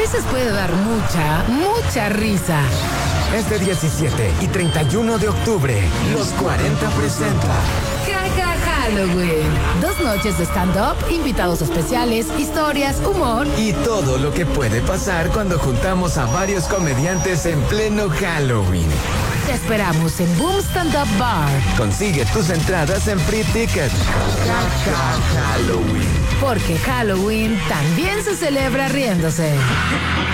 veces puede dar mucha risa. Este 17 y 31 de octubre, Los 40 presenta Jaja Halloween. 2 noches de stand-up, invitados especiales, historias, humor. y todo lo que puede pasar cuando juntamos a varios comediantes en pleno Halloween. Te esperamos en Boom Stand Up Bar. Consigue tus entradas en Free Ticket. Jaja Halloween. Porque Halloween también se celebra riéndose.